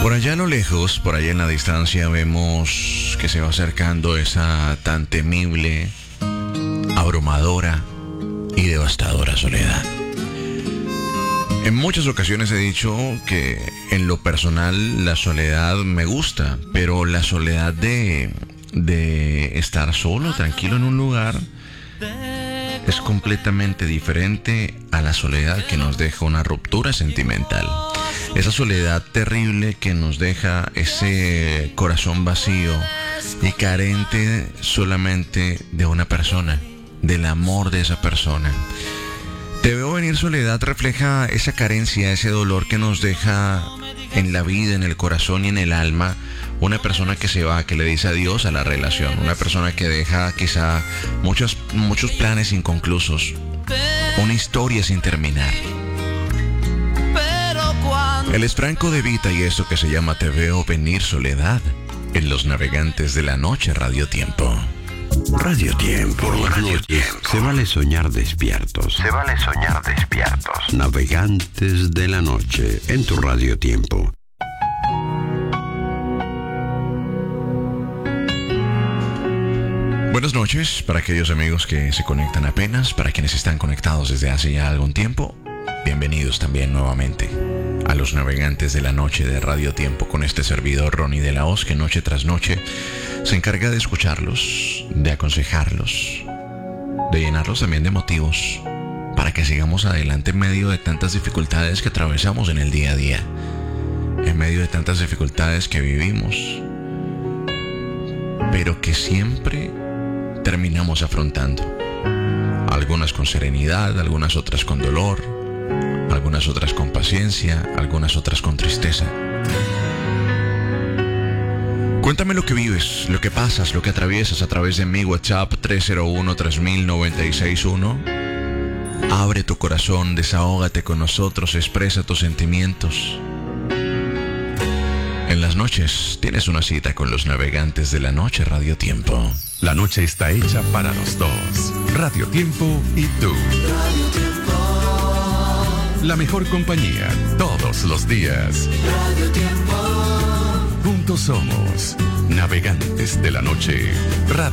Por allá a lo lejos, por allá en la distancia, vemos que se va acercando esa tan temible, abrumadora y devastadora soledad. En muchas ocasiones he dicho que en lo personal la soledad me gusta, pero la soledad de estar solo, tranquilo en un lugar, es completamente diferente a la soledad que nos deja una ruptura sentimental. Esa soledad terrible que nos deja ese corazón vacío y carente solamente de una persona, del amor de esa persona. Te veo venir soledad refleja esa carencia, ese dolor que nos deja en la vida, en el corazón y en el alma una persona que se va, que le dice adiós a la relación, una persona que deja quizá muchos planes inconclusos, una historia sin terminar. Él es Franco De Vita y esto que se llama Te Veo Venir Soledad en Los Navegantes de la Noche, Radio Tiempo. Radio Tiempo, Radio Tiempo. Se vale soñar despiertos. Se vale soñar despiertos. Navegantes de la Noche en tu Radio Tiempo. Buenas noches para aquellos amigos que se conectan apenas, para quienes están conectados desde hace ya algún tiempo. Bienvenidos también nuevamente a Los Navegantes de la Noche de Radio Tiempo con este servidor Ronnie de la Hoz, que noche tras noche se encarga de escucharlos, de aconsejarlos, de llenarlos también de motivos para que sigamos adelante en medio de tantas dificultades que atravesamos en el día a día, en medio de tantas dificultades que vivimos, pero que siempre terminamos afrontando. Algunas con serenidad, algunas otras con dolor, algunas otras con paciencia, algunas otras con tristeza. Cuéntame lo que vives, lo que pasas, lo que atraviesas a través de mi WhatsApp 301-3000-961. Abre tu corazón, desahógate con nosotros, expresa tus sentimientos. En las noches tienes una cita con Los Navegantes de la Noche, Radio Tiempo. La noche está hecha para los dos. Radio Tiempo y tú. Radio Tiempo. La mejor compañía todos los días. Radio Tiempo. Juntos somos Navegantes de la Noche. Radio